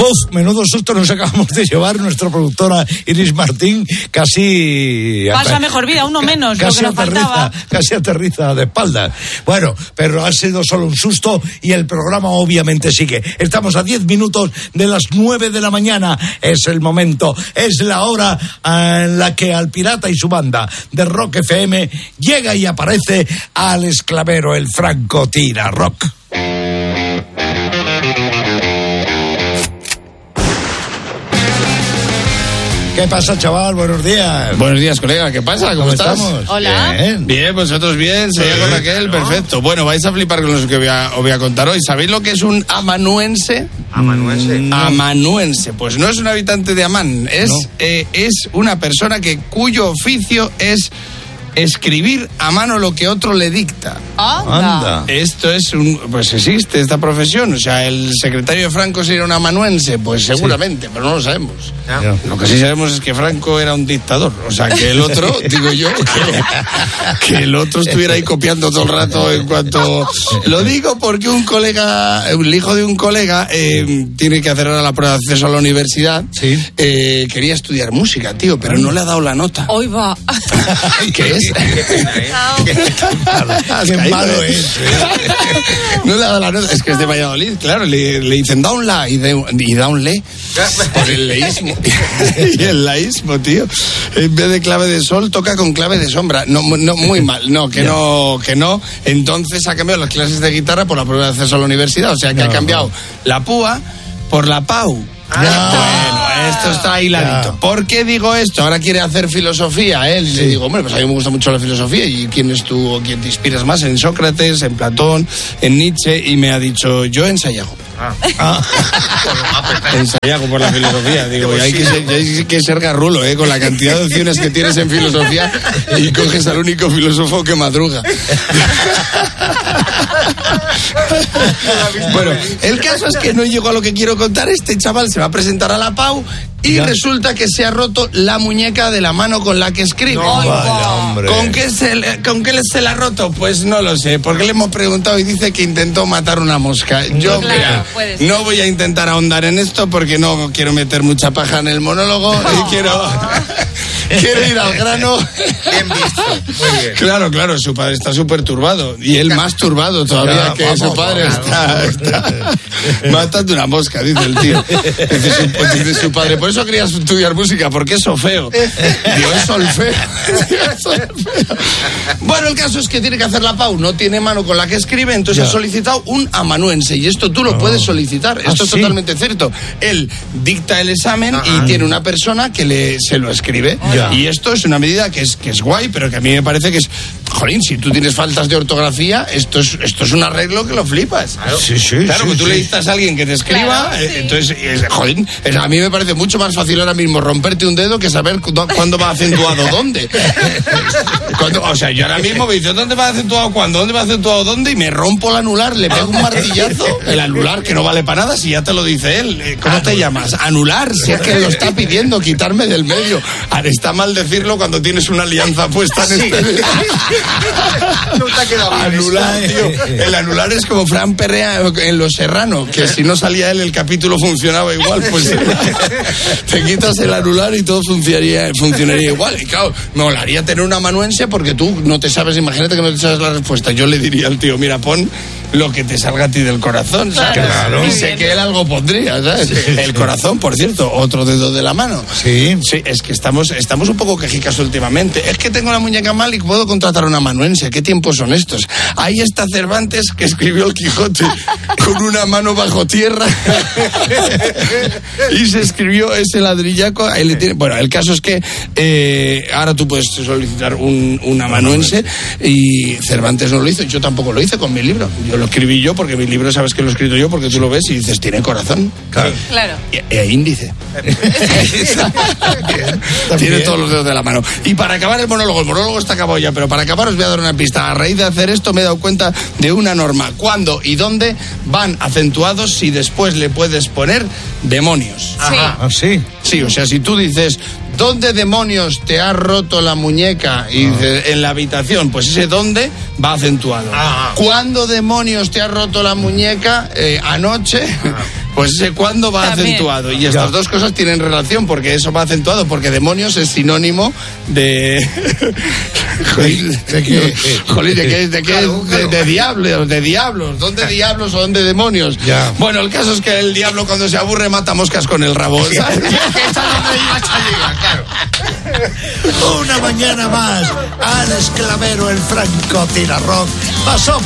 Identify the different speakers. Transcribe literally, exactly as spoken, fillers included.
Speaker 1: Uf, menudo susto nos acabamos de llevar nuestra productora Iris Martín, casi...
Speaker 2: Pasa mejor vida, uno menos,
Speaker 1: casi
Speaker 2: lo que nos
Speaker 1: aterriza,
Speaker 2: faltaba.
Speaker 1: Casi aterriza de espaldas. Bueno, pero ha sido solo un susto y el programa obviamente sigue. Estamos a diez minutos de las nueve de la mañana. Es el momento, es la hora en la que al pirata y su banda de Rock F M llega y aparece al esclavero, el Franco Tira Rock. ¿Qué pasa, chaval? Buenos días.
Speaker 3: Buenos días, colega. ¿Qué pasa? ¿Cómo, ¿Cómo estás?
Speaker 1: Estamos?
Speaker 2: Hola.
Speaker 3: Bien, bien, vosotros bien. Se sí, con Raquel, ¿no? Perfecto. Bueno, vais a flipar con lo que voy a, os voy a contar hoy. ¿Sabéis lo que es un amanuense?
Speaker 4: Amanuense.
Speaker 3: Mm, amanuense. Pues no es un habitante de Amán. Es, no. eh, es una persona que cuyo oficio es escribir a mano lo que otro le dicta.
Speaker 2: Anda.
Speaker 3: Esto es un... Pues existe esta profesión. O sea, ¿el secretario de Franco sería un amanuense? Pues seguramente, sí, pero no lo sabemos.
Speaker 1: Ya.
Speaker 3: Lo que sí sabemos es que Franco era un dictador. O sea, que el otro, digo yo, que, que el otro estuviera ahí copiando todo el rato en cuanto... Lo digo porque un colega, el hijo de un colega, eh, tiene que hacer ahora la prueba de acceso a la universidad.
Speaker 1: Sí.
Speaker 3: Eh, quería estudiar música, tío, pero no le ha dado la nota.
Speaker 2: Hoy va.
Speaker 3: ¿Qué es?
Speaker 4: Qué pena, ¿eh?
Speaker 1: Qué malo es.
Speaker 3: No le ha dado la nota. Es que es de Valladolid, claro. Le, le dicen da un la y, de, y da un le por el leísmo. Y el laísmo, tío. En vez de clave de sol, toca con clave de sombra. No, no muy mal. No, que no, que no. Entonces ha cambiado las clases de guitarra por la prueba de acceso a la universidad. O sea, que no, ha cambiado no. la púa por la pau. Ah, bueno, esto está hiladito. ¿Por qué digo esto? Ahora quiere hacer filosofía él. Y sí. le digo, hombre, pues a mí me gusta mucho la filosofía. ¿Y quién es tú o quién te inspiras más? En Sócrates, en Platón, en Nietzsche. Y me ha dicho, yo en Sayago. Ah. Ah. En Sayago por la filosofía. Digo, y hay que ser, hay que ser garrulo, ¿eh? Con la cantidad de opciones que tienes en filosofía y coges al único filósofo que madruga. Bueno, el caso es que no llego a lo que quiero contar. Este chaval se va a presentar a la Pau y ya. resulta que se ha roto la muñeca de la mano con la que escribe.
Speaker 1: No, vaya, hombre.
Speaker 3: ¿Con qué se, con qué se la ha roto? Pues no lo sé, porque le hemos preguntado y dice que intentó matar una mosca. Yo,
Speaker 2: claro,
Speaker 3: mira, no voy a intentar ahondar en esto porque no quiero meter mucha paja en el monólogo no. y quiero... Quiere ir al grano.
Speaker 4: Bien visto. Muy bien.
Speaker 3: Claro, claro, su padre está súper turbado. Y él más turbado todavía ya, que vamos, su padre está, está matando una mosca, dice el tío. Dice su, dice su padre, por eso querías estudiar música, porque es solfeo. Digo, es solfeo. Bueno, el caso es que tiene que hacer la Pau, no tiene mano con la que escribe, entonces ya. ha solicitado un amanuense. Y esto tú lo oh. puedes solicitar. Esto ¿Ah, es sí? totalmente cierto. Él dicta el examen Ajá. y tiene una persona que le, se lo escribe. Ya. Y esto es una medida que es, que es guay, pero que a mí me parece que es... Jolín, si tú tienes faltas de ortografía, esto es, esto es un arreglo que lo flipas.
Speaker 1: Claro, sí, sí,
Speaker 3: claro
Speaker 1: sí,
Speaker 3: que tú
Speaker 1: sí.
Speaker 3: le dictas a alguien que te escriba,
Speaker 2: claro,
Speaker 3: eh,
Speaker 2: sí.
Speaker 3: entonces, es, jolín, es, a mí me parece mucho más fácil ahora mismo romperte un dedo que saber cu- cuándo va acentuado dónde. Cuando, o sea, yo ahora mismo me dice, ¿dónde va acentuado cuándo? ¿Dónde va acentuado dónde? Y me rompo el anular, le pego un martillazo, el anular que no vale para nada, si ya te lo dice él. ¿Cómo te llamas? Anular, si es que lo está pidiendo, quitarme del medio. Ahora, está mal decirlo cuando tienes una alianza puesta en
Speaker 4: sí.
Speaker 3: este...
Speaker 4: No te ha quedado bien.
Speaker 3: Anular, tío. El anular es como Fran Perrea en Los Serrano, que si no salía él el capítulo funcionaba igual, pues te quitas el anular y todo funcionaría, funcionaría igual. Y claro, me molaría tener una amanuense porque tú no te sabes, imagínate que no te sabes la respuesta. Yo le diría al tío, mira, pon lo que te salga a ti del corazón, ¿sabes?
Speaker 1: Claro.
Speaker 3: Y sé que él algo pondría, ¿sabes? Sí. El corazón, por cierto, otro dedo de la mano.
Speaker 1: Sí.
Speaker 3: Sí, es que estamos, estamos un poco quejicas últimamente. Es que tengo la muñeca mal y puedo contratar a una amanuense. ¿Qué tiempos son estos? Ahí está Cervantes, que escribió el Quijote con una mano bajo tierra y se escribió ese ladrillaco. Ahí le tiene... Bueno, el caso es que eh, ahora tú puedes solicitar un, un amanuense y Cervantes no lo hizo. Yo tampoco lo hice con mi libro. Yo lo escribí yo porque mi libro sabes que lo he escrito yo porque tú lo ves y dices, tiene corazón.
Speaker 1: Claro.
Speaker 2: Claro.
Speaker 3: Y, e índice. Tiene todos los dedos de la mano. Y para acabar el monólogo, el monólogo está acabado ya, pero para acabar os voy a dar una pista. A raíz de hacer esto me he dado cuenta de una norma. ¿Cuándo y dónde van acentuados si después le puedes poner demonios?
Speaker 2: Ajá.
Speaker 1: ¿Ah, sí?
Speaker 3: Sí, o sea, si tú dices, ¿dónde demonios te has roto la muñeca? Y dices, en la habitación, pues ese dónde va acentuado.
Speaker 4: Ah.
Speaker 3: ¿Cuándo demonios te has roto la muñeca? Eh, anoche. Ah. Pues ese cuándo va
Speaker 2: También.
Speaker 3: acentuado. Y estas
Speaker 1: Ya.
Speaker 3: dos cosas tienen relación, porque eso va acentuado, porque demonios es sinónimo de... Jolín,
Speaker 1: ¿De qué?
Speaker 3: Jolín, ¿de qué? ¿De qué?
Speaker 4: Claro,
Speaker 3: De,
Speaker 4: claro.
Speaker 3: de diablos, de diablos. ¿Dónde diablos o dónde demonios?
Speaker 1: Ya.
Speaker 3: Bueno, el caso es que el diablo cuando se aburre mata moscas con el rabo. ¿sabes?
Speaker 4: Esa es donde ibas a llegar, claro.
Speaker 1: Una mañana más, Alex Clavero, el francotirador, pasó